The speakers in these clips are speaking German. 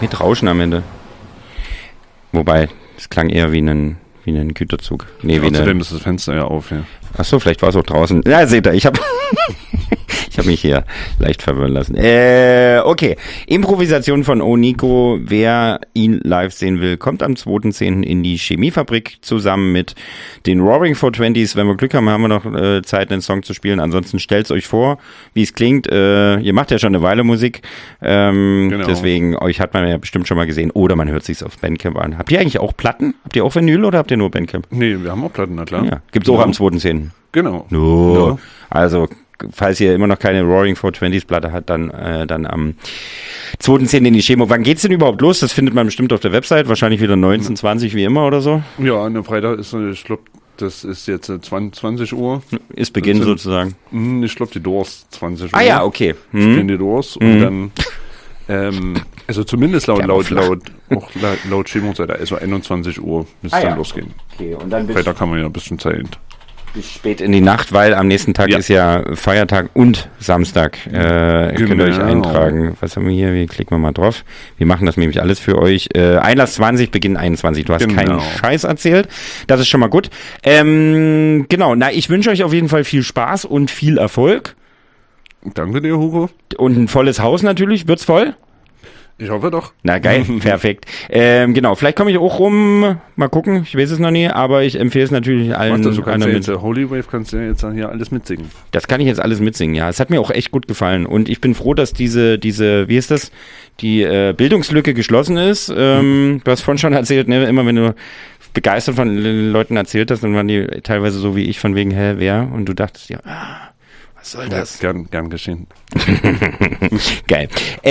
Mit Rauschen am Ende. Wobei, es klang eher wie ein Güterzug. Nee, wie außerdem ist das Fenster ja auf, ja. Achso, vielleicht war es auch draußen. Ja, seht ihr, ich habe mich hier leicht verwirren lassen. Okay. Improvisation von Oniko. Wer ihn live sehen will, kommt am 2.10. in die Chemiefabrik zusammen mit den Roaring 420s. Wenn wir Glück haben, haben wir noch Zeit, einen Song zu spielen. Ansonsten stellt's euch vor, wie es klingt. Ihr macht ja schon eine Weile Musik. Genau. Deswegen, euch hat man ja bestimmt schon mal gesehen. Oder man hört sich's auf Bandcamp an. Habt ihr eigentlich auch Platten? Habt ihr auch Vinyl oder habt ihr nur Bandcamp? Nee, wir haben auch Platten, na klar. Ja. Gibt's auch am 2.10. Genau. No. Ja. Also, falls ihr immer noch keine Roaring 420s Platte hat, dann am 2.10. in die Chemo. Wann geht's denn überhaupt los? Das findet man bestimmt auf der Website. Wahrscheinlich wieder 19:20 wie immer oder so. Ja, an der Freitag ist, ich glaube, das ist jetzt 20 Uhr. Ist Beginn sozusagen. Ich glaube, die Doors 20 Uhr. Ah ja, okay. Spielen die Doors und dann also zumindest laut Chemo-Seite, also 21 Uhr müsste dann losgehen. Okay, und dann Freitag haben wir ja ein bisschen Zeit. Bis spät in die Nacht, weil am nächsten Tag ist ja Feiertag und Samstag. Könnt ihr euch eintragen. Was haben wir hier? Wir klicken mal drauf. Wir machen das nämlich alles für euch. Einlass 20, Beginn 21. Du hast keinen Scheiß erzählt. Das ist schon mal gut. Genau. Na, ich wünsche euch auf jeden Fall viel Spaß und viel Erfolg. Danke dir, Hugo. Und ein volles Haus natürlich. Wird's voll? Ich hoffe doch. Na geil, perfekt. Genau, vielleicht komme ich auch rum, mal gucken, ich weiß es noch nie, aber ich empfehle es natürlich allen. Du kannst ja jetzt, Holy Wave kannst du ja jetzt hier alles mitsingen. Das kann ich jetzt alles mitsingen, ja. Es hat mir auch echt gut gefallen und ich bin froh, dass diese, wie ist das, die Bildungslücke geschlossen ist. Du hast vorhin schon erzählt, ne, immer wenn du begeistert von Leuten erzählt hast, dann waren die teilweise so wie ich von wegen, wer? Und du dachtest ja, was soll das? Ja, gern geschehen. Geil.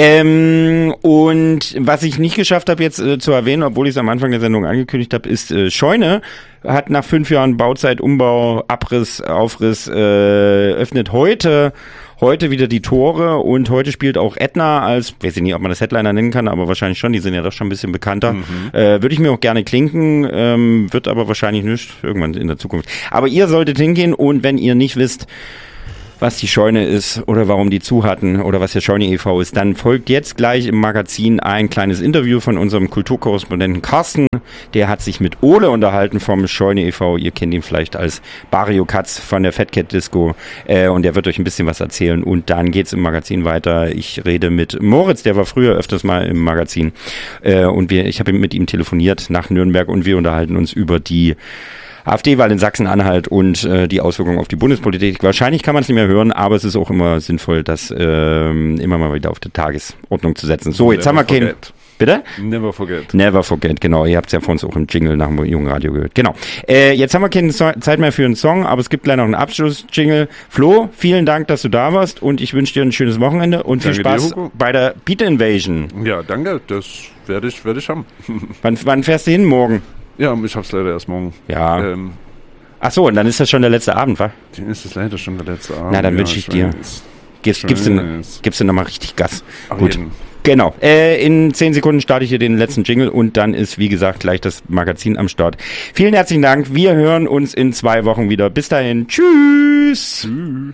Und was ich nicht geschafft habe jetzt zu erwähnen, obwohl ich es am Anfang der Sendung angekündigt habe, ist Scheune hat nach 5 Jahren Bauzeit, Umbau, Abriss, Aufriss, öffnet heute wieder die Tore und heute spielt auch Ätna als, weiß ich nicht, ob man das Headliner nennen kann, aber wahrscheinlich schon, die sind ja doch schon ein bisschen bekannter. Würde ich mir auch gerne klinken, wird aber wahrscheinlich nicht irgendwann in der Zukunft. Aber ihr solltet hingehen und wenn ihr nicht wisst, was die Scheune ist oder warum die zu hatten oder was der Scheune e.V. ist, dann folgt jetzt gleich im Magazin ein kleines Interview von unserem Kulturkorrespondenten Carsten. Der hat sich mit Ole unterhalten vom Scheune e.V. Ihr kennt ihn vielleicht als Barrio Katz von der Fat Cat Disco und der wird euch ein bisschen was erzählen und dann geht's im Magazin weiter. Ich rede mit Moritz, der war früher öfters mal im Magazin und ich habe mit ihm telefoniert nach Nürnberg und wir unterhalten uns über die AfD-Wahl in Sachsen-Anhalt und die Auswirkungen auf die Bundespolitik. Wahrscheinlich kann man es nicht mehr hören, aber es ist auch immer sinnvoll, das immer mal wieder auf die Tagesordnung zu setzen. So, jetzt haben wir keinen... Bitte? Never forget. Never forget, genau. Ihr habt es ja von uns auch im Jingle nach dem jungen Radio gehört. Genau. Jetzt haben wir keine Zeit mehr für einen Song, aber es gibt gleich noch einen Abschluss-Jingle. Flo, vielen Dank, dass du da warst und ich wünsche dir ein schönes Wochenende und viel Spaß bei der Beat Invasion. Ja, danke. Das werde ich haben. Wann fährst du hin? Morgen? Ja, ich hab's leider erst morgen. Ja. Ach so, und dann ist das schon der letzte Abend, wa? Dann ist das leider schon der letzte Abend. Na, dann wünsche ich dir. Gibst du nochmal richtig Gas. Gut. Jeden. Genau. In 10 Sekunden starte ich hier den letzten Jingle und dann ist, wie gesagt, gleich das Magazin am Start. Vielen herzlichen Dank. Wir hören uns in 2 Wochen wieder. Bis dahin. Tschüss.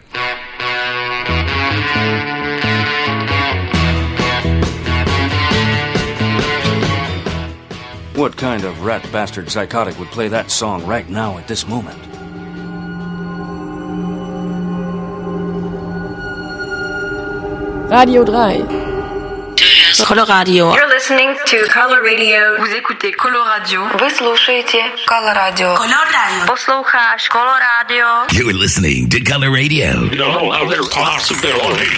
What kind of rat bastard psychotic would play that song right now at this moment? Radio 3. Coloradio. You're listening to Color Radio. Vous écoutez Coloradio. Вы слушаете Color Radio. Coloradio. Послушаешь Color Radio. You're listening to Color Radio. No, there's possibility.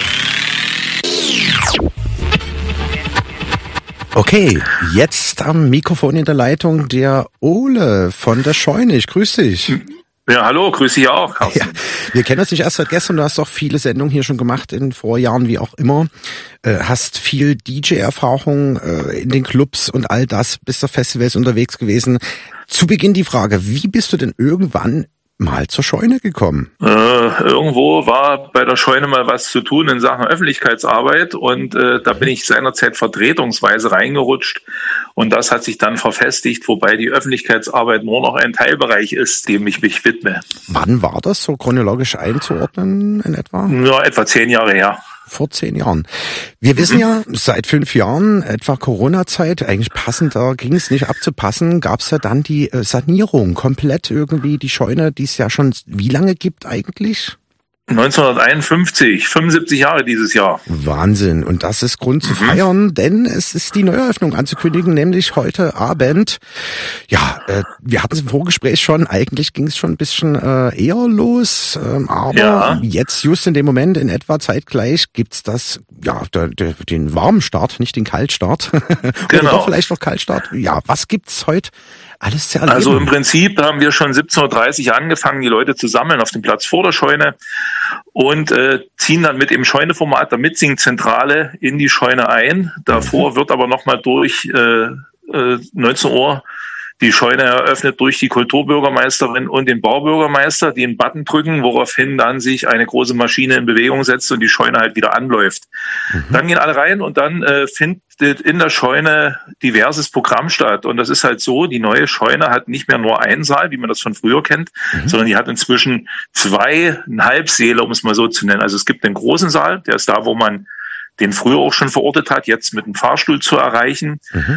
Okay, jetzt am Mikrofon in der Leitung der Ole von der Scheune. Ich grüße dich. Ja, hallo, grüße dich auch, Carsten. Ja, wir kennen uns nicht erst seit gestern, du hast auch viele Sendungen hier schon gemacht in Vorjahren, wie auch immer. Hast viel DJ-Erfahrung in den Clubs und all das, bist auf Festivals unterwegs gewesen. Zu Beginn die Frage, wie bist du denn irgendwann mal zur Scheune gekommen? Irgendwo war bei der Scheune mal was zu tun in Sachen Öffentlichkeitsarbeit und da bin ich seinerzeit vertretungsweise reingerutscht und das hat sich dann verfestigt, wobei die Öffentlichkeitsarbeit nur noch ein Teilbereich ist, dem ich mich widme. Wann war das so chronologisch einzuordnen in etwa? Ja, etwa 10 Jahre her. Vor 10 Jahren. Wir wissen ja, seit 5 Jahren, etwa Corona-Zeit, eigentlich passender ging es nicht abzupassen, gab es ja dann die Sanierung, komplett irgendwie die Scheune, die es ja schon wie lange gibt eigentlich? 1951, 75 Jahre dieses Jahr. Wahnsinn. Und das ist Grund zu feiern, denn es ist die Neueröffnung anzukündigen, nämlich heute Abend. Ja, wir hatten es im Vorgespräch schon, eigentlich ging es schon ein bisschen eher los, aber jetzt just in dem Moment, in etwa zeitgleich, gibt's das, ja, den warmen Start, nicht den Kaltstart. Genau. Oder doch vielleicht noch Kaltstart. Ja, was gibt's heute alles zu erleben? Also im Prinzip haben wir schon 17.30 Uhr angefangen, die Leute zu sammeln auf dem Platz vor der Scheune und ziehen dann mit dem Scheuneformat der Mitsing-Zentrale in die Scheune ein. Davor wird aber nochmal durch 19 Uhr die Scheune eröffnet durch die Kulturbürgermeisterin und den Baubürgermeister, die einen Button drücken, woraufhin dann sich eine große Maschine in Bewegung setzt und die Scheune halt wieder anläuft. Dann gehen alle rein und dann findet in der Scheune diverses Programm statt. Und das ist halt so, die neue Scheune hat nicht mehr nur einen Saal, wie man das von früher kennt, sondern die hat inzwischen 2,5 Säle, um es mal so zu nennen. Also es gibt den großen Saal, der ist da, wo man den früher auch schon verortet hat, jetzt mit einem Fahrstuhl zu erreichen.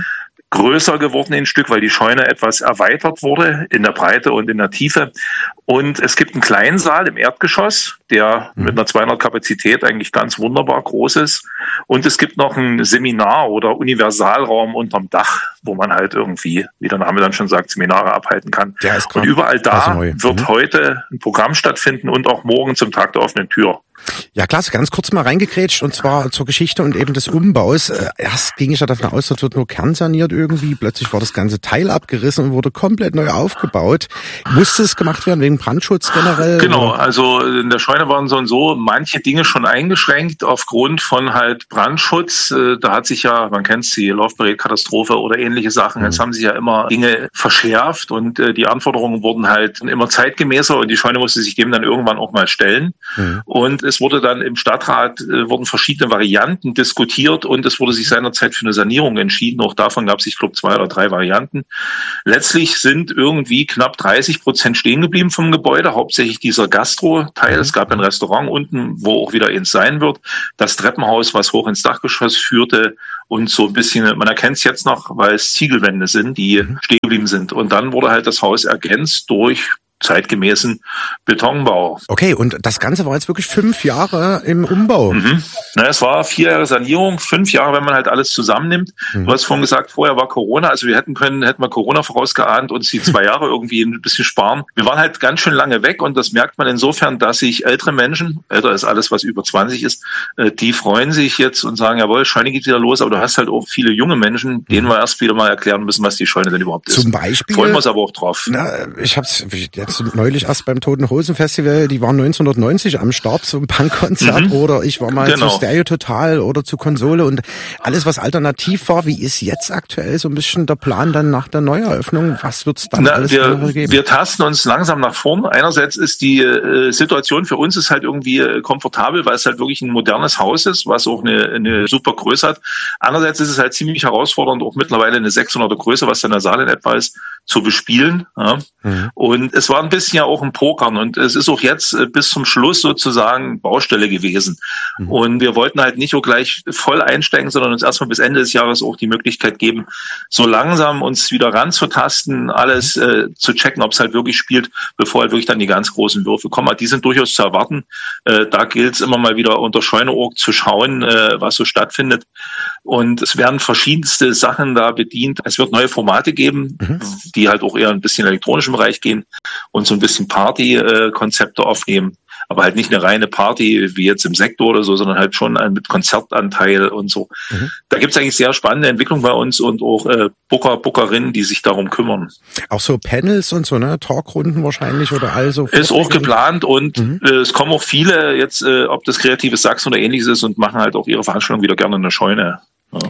Größer geworden ein Stück, weil die Scheune etwas erweitert wurde in der Breite und in der Tiefe. Und es gibt einen kleinen Saal im Erdgeschoss, der mit einer 200 Kapazität eigentlich ganz wunderbar groß ist. Und es gibt noch ein Seminar- oder Universalraum unterm Dach, wo man halt irgendwie, wie der Name dann schon sagt, Seminare abhalten kann. Und überall da wird heute ein Programm stattfinden und auch morgen zum Tag der offenen Tür. Ja, Klaas, ganz kurz mal reingekrätscht, und zwar zur Geschichte und eben des Umbaus. Erst ging ich ja davon aus, das wird nur kernsaniert irgendwie. Plötzlich war das ganze Teil abgerissen und wurde komplett neu aufgebaut. Musste es gemacht werden wegen Brandschutz generell? Genau, also in der Scheune waren so und so manche Dinge schon eingeschränkt aufgrund von halt Brandschutz. Da hat sich ja, man kennt es, die Laufberedkatastrophe oder ähnliche Sachen. Jetzt haben sich ja immer Dinge verschärft und die Anforderungen wurden halt immer zeitgemäßer und die Scheune musste sich dem dann irgendwann auch mal stellen. Und es wurde dann im Stadtrat, wurden verschiedene Varianten diskutiert und es wurde sich seinerzeit für eine Sanierung entschieden. Auch davon gab es, ich glaube, 2 oder 3 Varianten. Letztlich sind irgendwie knapp 30% stehen geblieben vom Gebäude, hauptsächlich dieser Gastro-Teil. Es gab ein Restaurant unten, wo auch wieder eins sein wird. Das Treppenhaus, was hoch ins Dachgeschoss führte und so ein bisschen, man erkennt es jetzt noch, weil es Ziegelwände sind, die stehen geblieben sind. Und dann wurde halt das Haus ergänzt durch zeitgemäßen Betonbau. Okay, und das Ganze war jetzt wirklich 5 Jahre im Umbau. Na, es war 4 Jahre Sanierung, 5 Jahre, wenn man halt alles zusammennimmt. Du hast vorhin gesagt, vorher war Corona, also wir hätten wir Corona vorausgeahnt und die 2 Jahre irgendwie ein bisschen sparen. Wir waren halt ganz schön lange weg und das merkt man insofern, dass sich ältere Menschen, älter ist alles, was über 20 ist, die freuen sich jetzt und sagen, jawohl, Scheune geht wieder los, aber du hast halt auch viele junge Menschen, denen wir erst wieder mal erklären müssen, was die Scheune denn überhaupt ist. Zum Beispiel? Freuen wir uns aber auch drauf. Na, ich hab's jetzt neulich erst beim Toten Hosen Festival, die waren 1990 am Start zum Punkkonzert oder ich war mal zu Stereo Total oder zu Konsole und alles, was alternativ war. Wie ist jetzt aktuell so ein bisschen der Plan dann nach der Neueröffnung? Was wird's dann alles geben? Wir tasten uns langsam nach vorn. Einerseits ist die Situation für uns ist halt irgendwie komfortabel, weil es halt wirklich ein modernes Haus ist, was auch eine super Größe hat. Andererseits ist es halt ziemlich herausfordernd, auch mittlerweile eine 600er Größe, was dann der Saal in etwa ist, zu bespielen. Ja. Und es war ein bisschen ja auch ein Pokern und es ist auch jetzt bis zum Schluss sozusagen Baustelle gewesen. Und wir wollten halt nicht so gleich voll einsteigen, sondern uns erstmal bis Ende des Jahres auch die Möglichkeit geben, so langsam uns wieder ranzutasten, alles zu checken, ob es halt wirklich spielt, bevor halt wirklich dann die ganz großen Würfe kommen. Aber die sind durchaus zu erwarten. Da gilt es immer mal wieder unter Scheune.org zu schauen, was so stattfindet. Und es werden verschiedenste Sachen da bedient. Es wird neue Formate geben, die halt auch eher ein bisschen in den elektronischen Bereich gehen und so ein bisschen Party-Konzepte aufnehmen. Aber halt nicht eine reine Party wie jetzt im Sektor oder so, sondern halt schon mit Konzertanteil und so. Da gibt's eigentlich sehr spannende Entwicklungen bei uns und auch Bookerinnen, die sich darum kümmern. Auch so Panels und so, ne? Talkrunden wahrscheinlich oder also. Ist auch geplant und es kommen auch viele jetzt, ob das Kreatives Sachsen oder ähnliches ist und machen halt auch ihre Veranstaltung wieder gerne in der Scheune. Ja.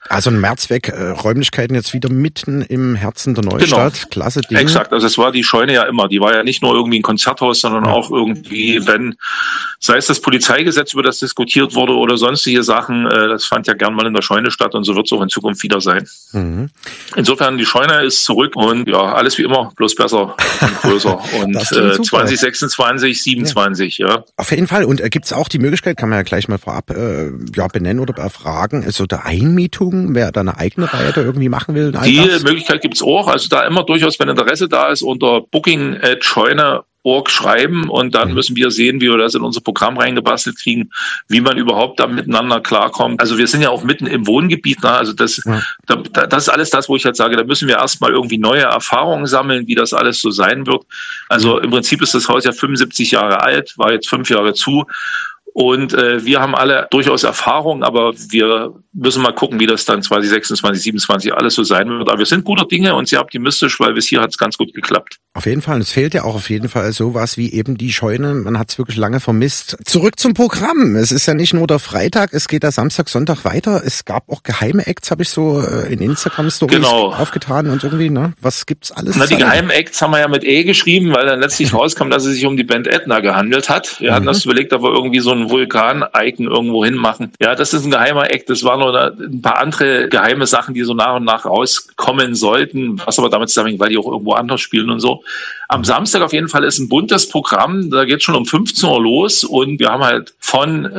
Also ein Mehrzweck, Räumlichkeiten jetzt wieder mitten im Herzen der Neustadt. Genau. Klasse Ding. Exakt, also es war die Scheune ja immer. Die war ja nicht nur irgendwie ein Konzerthaus, sondern auch irgendwie, wenn, sei es das Polizeigesetz, über das diskutiert wurde oder sonstige Sachen, das fand ja gern mal in der Scheune statt und so wird es auch in Zukunft wieder sein. Mhm. Insofern, die Scheune ist zurück und ja, alles wie immer, bloß besser und größer. Und 2026, 27, ja. Auf jeden Fall. Und gibt's auch die Möglichkeit, kann man ja gleich mal vorab benennen oder erfragen, so der Einmietung, wer da eine eigene Reihe da irgendwie machen will? Die Möglichkeit gibt's auch. Also da immer durchaus, wenn Interesse da ist, unter booking@scheune.org schreiben und dann müssen wir sehen, wie wir das in unser Programm reingebastelt kriegen, wie man überhaupt da miteinander klarkommt. Also wir sind ja auch mitten im Wohngebiet, ne? Also das ist alles das, wo ich halt sage, da müssen wir erstmal irgendwie neue Erfahrungen sammeln, wie das alles so sein wird. Also im Prinzip ist das Haus ja 75 Jahre alt, war jetzt 5 Jahre zu. Und wir haben alle durchaus Erfahrung, aber wir müssen mal gucken, wie das dann 2026, 27 alles so sein wird. Aber wir sind guter Dinge und sehr optimistisch, weil bis hier hat es ganz gut geklappt. Auf jeden Fall. Und es fehlt ja auch auf jeden Fall sowas wie eben die Scheune. Man hat es wirklich lange vermisst. Zurück zum Programm. Es ist ja nicht nur der Freitag, es geht da Samstag, Sonntag weiter. Es gab auch geheime Acts, habe ich so in Instagram-Stories aufgetan und irgendwie, ne? Was gibt's alles? Na, die geheimen Acts haben wir ja mit E geschrieben, weil dann letztlich rauskam, dass es sich um die Band Ätna gehandelt hat. Wir hatten das überlegt, ob wir irgendwie so ein Vulkan-Icon irgendwo hinmachen. Ja, das ist ein geheimer Act. Das waren nur ein paar andere geheime Sachen, die so nach und nach rauskommen sollten, was aber damit zusammenhängt, weil die auch irgendwo anders spielen und so. Am Samstag auf jeden Fall ist ein buntes Programm. Da geht schon um 15 Uhr los und wir haben halt von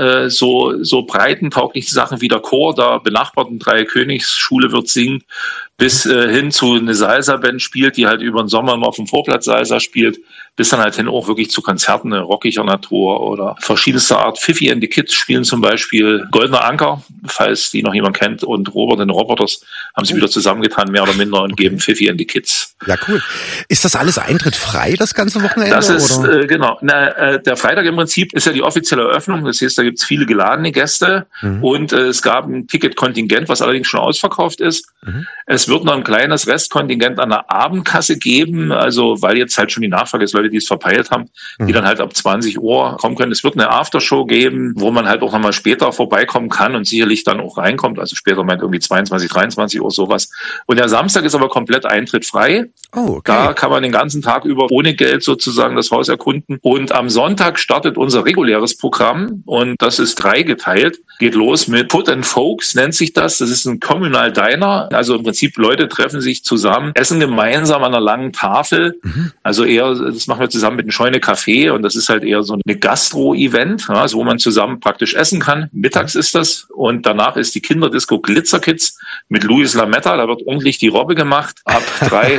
so breitentauglichen Sachen wie der Chor der benachbarten Dreikönigsschule wird singen, bis hin zu eine Salsa-Band spielt, die halt über den Sommer immer auf dem Vorplatz Salsa spielt, bis dann halt hin auch wirklich zu Konzerten rockiger Natur oder verschiedenster Art. Fifi and the Kids spielen zum Beispiel, Goldener Anker, falls die noch jemand kennt, und Robert and the Roboters haben sie wieder zusammengetan, mehr oder minder, und geben Fifi and the Kids. Ja, cool. Ist das alles eintrittfrei, das ganze Wochenende? Das ist, genau. Der Freitag im Prinzip ist ja die offizielle Eröffnung. Das heißt, da gibt's viele geladene Gäste und es gab ein Ticketkontingent, was allerdings schon ausverkauft ist. Es wird noch ein kleines Restkontingent an der Abendkasse geben, also weil jetzt halt schon die Nachfrage ist, Leute, die es verpeilt haben, die dann halt ab 20 Uhr kommen können. Es wird eine Aftershow geben, wo man halt auch nochmal später vorbeikommen kann und sicherlich dann auch reinkommt. Also später meint irgendwie 22, 23 Uhr sowas. Und der Samstag ist aber komplett eintrittfrei. Oh, okay. Da kann man den ganzen Tag über ohne Geld sozusagen das Haus erkunden. Und am Sonntag startet unser reguläres Programm und das ist dreigeteilt. Geht los mit Put and Folks, nennt sich das. Das ist ein Communal Diner. Also im Prinzip Leute treffen sich zusammen, essen gemeinsam an einer langen Tafel. Also eher, das machen wir zusammen mit dem Scheune Café und das ist halt eher so eine Gastro-Event, also wo man zusammen praktisch essen kann. Mittags ist das und danach ist die Kinderdisco Glitzer Kids mit Luis Lametta. Da wird ordentlich die Robbe gemacht. Ab 3